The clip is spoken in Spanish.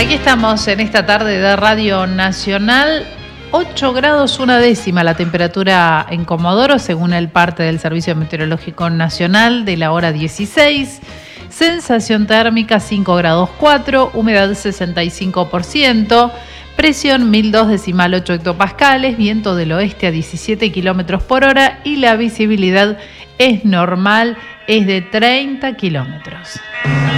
Aquí estamos en esta tarde de Radio Nacional. 8 grados 1/10 la temperatura en Comodoro, según el parte del Servicio Meteorológico Nacional de la hora 16. Sensación térmica 5 grados 4, humedad 65%, presión 1002,8 hectopascales, viento del oeste a 17 kilómetros por hora y la visibilidad es normal, es de 30 kilómetros.